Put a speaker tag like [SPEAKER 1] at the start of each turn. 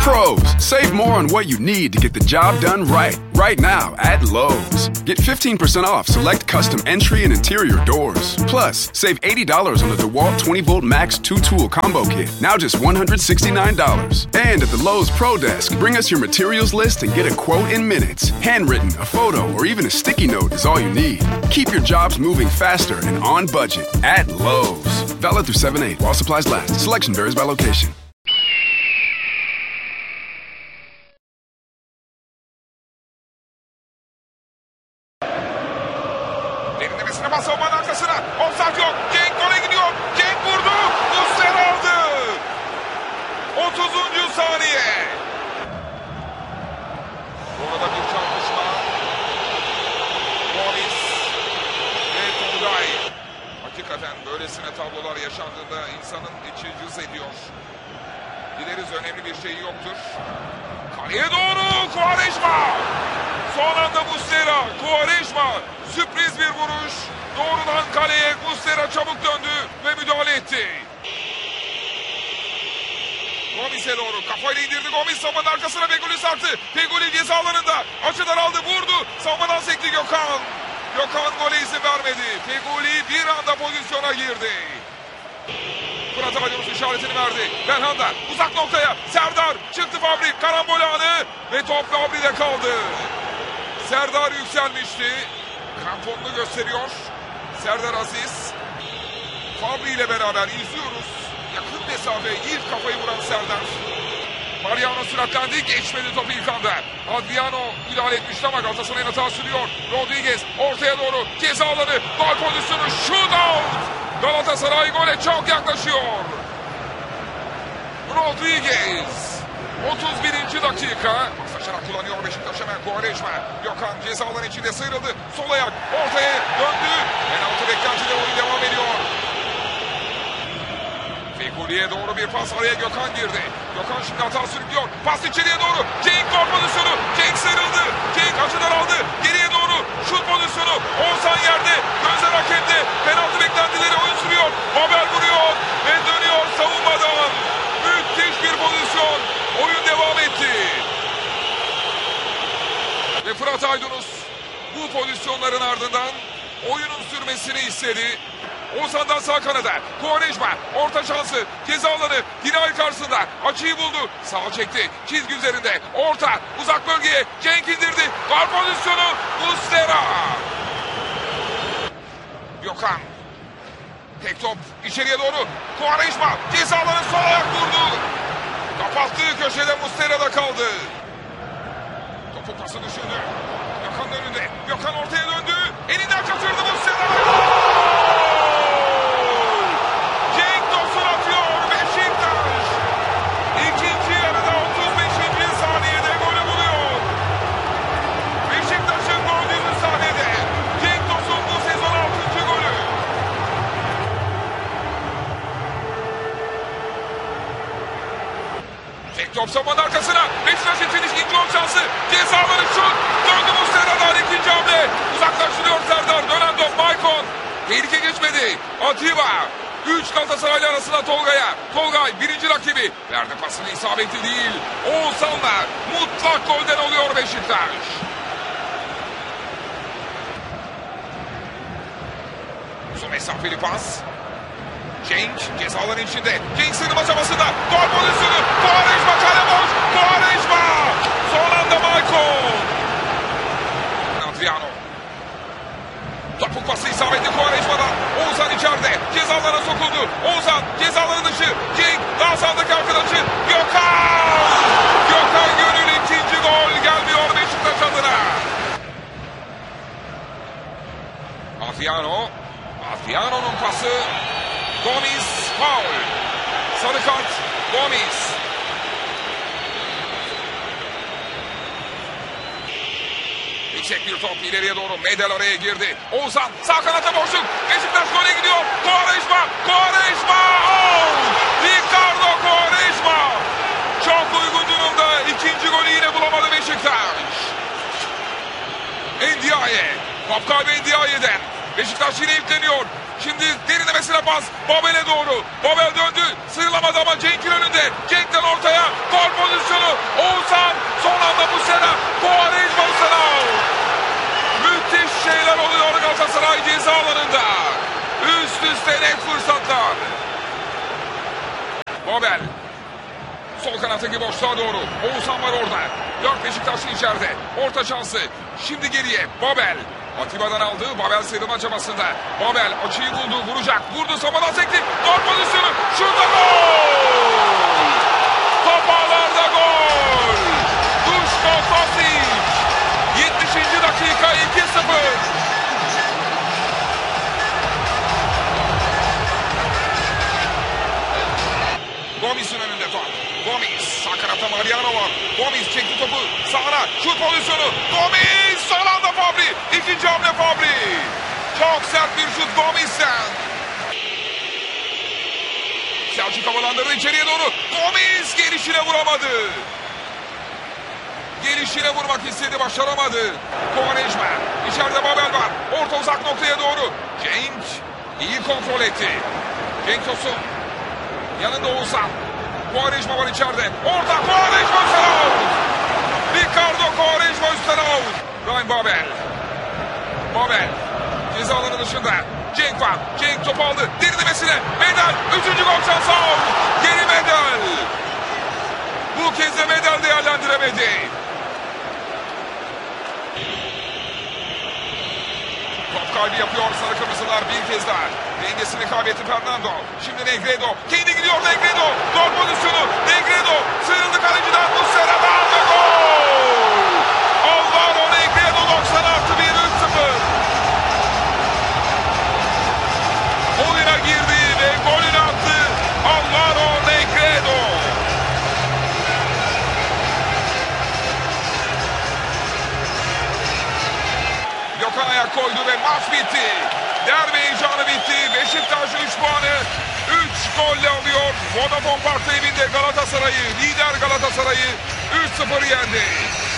[SPEAKER 1] Pros, save more on what you need to get the job done right. Right now at Lowe's. Get 15% off select custom entry and interior doors. Plus, save $80 on the DeWalt 20-volt Max 2-tool combo kit. Now just $169. And at the Lowe's Pro Desk, bring us your materials list and get a quote in minutes. Handwritten, a photo, or even a sticky note is all you need. Keep your jobs moving faster and on budget at Lowe's. Valid through 7/8 while supplies last. Selection varies by location.
[SPEAKER 2] Derinlemesine bas savunmanın arkasına. Offside yok. Cenk gole gidiyor. Cenk vurdu. Muslera aldı. 30. saniye. Orada bir çarpışma. Gomis ve Tolgay. Hakikaten böylesine tablolar yaşandığında insanın içi cız ediyor. Dileriz önemli bir şey yoktur. Kaleye doğru Quaresma. Son anda Muslera, Quaresma. Sürpriz bir vuruş. Doğrudan kaleye Muslera çabuk döndü ve müdahale etti. Gomis'e doğru kafayla indirdi. Gomis savunmanın arkasına Feguli sarktı. Feguli ceza alanında. Açıdan aldı, vurdu. Savunmadan sekti Gökhan. Gökhan gole izin vermedi. Feguli bir anda pozisyona girdi. Fırat Aydınus işaretini verdi. Belhanda uzak noktaya. Serdar çıktı Fabri. Karambol anı ve top Fabri'de kaldı. Serdar yükselmişti. Kramponunu gösteriyor. Serdar Aziz. Fabri ile beraber izliyoruz. Yakın mesafe ilk kafayı vuran Serdar. Mariano süratlendi. Geçmedi topu ilk anda. Adriano müdahale etmişti ama Galatasaray'ın hata sürüyor. Rodriguez ortaya doğru. Ceza alanı. Gol pozisyonu. Shootout. Galatasaray gole çok yaklaşıyor. Rodriguez. 31. dakika. Paslaşarak kullanıyor Beşiktaş hemen Quaresma. Gökhan ceza alanı içinde sıyrıldı. Sol ayak ortaya döndü. Penaltı beklentide oyun devam ediyor. Fegoli'ye doğru bir pas, araya Gökhan girdi. Gökhan şimdi hata sürüklüyor. Pas içeriye doğru. Cenk gol pozisyonu. Cenk sıyrıldı. Cenk açıdan aldı. Geriye doğru şut pozisyonu. Oğuzhan yerde. Gözler hakemde. Penaltı beklentileri oyun sürüyor. Babel vuruyor ve dönüyor savunmadan. Müthiş bir pozisyon. Oyun devam etti. Ve Fırat Aydınus bu pozisyonların ardından oyunun sürmesini istedi. Oğuzhan'dan sağ kanada. Quaresma orta şansı. Ceza alanı. Dinay karşısında. Açıyı buldu. Sağa çekti. Çizgi üzerinde. Orta. Uzak bölgeye. Cenk indirdi. Gol pozisyonu. Muslera. Gökhan. Tek top. içeriye doğru. Quaresma. Ceza alanı sol ayak vurdu. Kapattığı köşede Muslera'da kaldı. Topu pası düşündü. Gökhan'ın önünde. Gökhan ortaya döndü. Elinden kaçırdı Muslera. Cenk Tosun atıyor. Beşiktaş. İkinci yarıda 35. saniyede golü buluyor. Beşiktaş'ın gol yüzü sahnede. Cenk Tosun bu sezon 6. golü. Tek top savunmanın arkasına. Beşiktaş için ilk gol şansı. Ceza alanı şut. Döndü Muslera'dan ikinci hamle. Uzaklaştırıyor Serdar. Dönen top Maicon. Tehlike geçmedi. Atiba. 3 Galatasaraylı arasında Tolga'ya. Tolgay birinci rakibi. Verdi pasını, isabetli değil. Oğuzhan'la mutlak golden oluyor Beşiktaş. Uzun mesafeli pas. Cenk cezaların içinde. Cenk sığınma çabasında. Gol pozisyonu. Quaresma kale boş. Quaresma. Son anda Maicon. Adriano. Topuk pası isabetli Quaresma'dan. Oğuzhan içeride. Cezalara sokuldu. Oğuzhan cezaları dışı. Cenk daha sağdaki arkadaşı. Gökhan. Gökhan Gönül ikinci gol gelmiyor Beşiktaş adına. Adriano. Adriano'nun pası. Gomis faul. Sarı kart Gomis. Yüksek bir top ileriye doğru. Medel araya girdi. Oğuzhan sağ kanata boşluk. Beşiktaş gole gidiyor. Quaresma. Quaresma. Ricardo Quaresma. Çok uygun durumda. İkinci golü yine bulamadı Beşiktaş. Ndiaye. Top kaybı Ndiaye'den. Beşiktaş yine yükleniyor. Şimdi derinlemesine pas. Babel'e doğru. Babel döndü. Sıyrılamadı ama Cenk'in önünde. Cenk'ten ortaya. Gol pozisyonu. Babel. Sol kanattaki boşluğa doğru. Oğuzhan var orada. 4 Beşiktaşlı içeride. Orta şansı. Şimdi geriye. Babel. Atiba'dan aldığı Babel sıyrılma çabasında. Babel açıyı buldu. Vuracak. Vurdu. Samadan sekti. Gol pozisyonu. Şurada gol. Top ağlarda gol. Duško Tosić. 70. dakika 2-0. Gomis'in önünde top. Gomis. Sağ kanatta Mariano var. Gomis çekti topu. Sağına. Şut pozisyonu. Gomis. Son anda Fabri. İkinci hamle Fabri. Çok sert bir şut Gomis'ten. Selçuk havalandırdı içeriye doğru. Gomis gelişine vuramadı. Gelişine vurmak istedi. Başaramadı. Quaresma. İçeride Babel var. Orta uzak noktaya doğru. Cenk iyi kontrol etti. Cenk Tosun. Yanında Oğuzhan. Quaresma var içeride. Orta Quaresma üstten out. Ricardo Quaresma üstten out. Ryan Babel. Babel. Ceza alanı dışında. Cenk var. Cenk top aldı. Derinlemesine. Medel. 3. gol şansı out. Geri Medel. Bu kez de Medel değerlendiremedi. Top kaybı yapıyor sarı kırmızılar bir kez daha. Dengesini kaybetti Fernando. Şimdi Negredo. Kendi gidiyor Negredo. Gol pozisyonu. Negredo. Sıyrıldı kaleciden. Muslera'dan ve gol. Alvaro Negredo 90 artı 1 3-0. Oyuna girdi ve golünü attı. Alvaro Negredo. Gökhan ayak koydu ve maç bitti. Derbi heyecanı bitti. Beşiktaş 3 puanı 3 golle alıyor. Vodafone Park'ta evinde Galatasaray'ı, lider Galatasaray'ı 3-0 yendi.